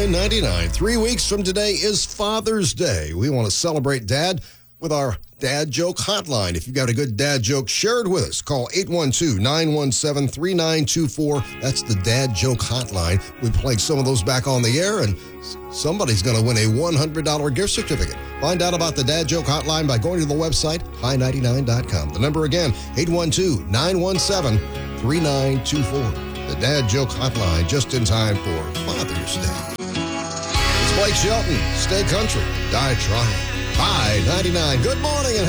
$9.99. 3 weeks from today is Father's Day. We want to celebrate Dad with our Dad Joke Hotline. If you've got a good dad joke, share it with us. Call 812-917-3924. That's the Dad Joke Hotline. We played some of those back on the air, and somebody's going to win a $100 gift certificate. Find out about the Dad Joke Hotline by going to the website, high99.com. The number again, 812-917-3924. The Dad Joke Hotline, just in time for Father's Day. It's Blake Shelton. Stay country. Die trying. High 99. Good morning and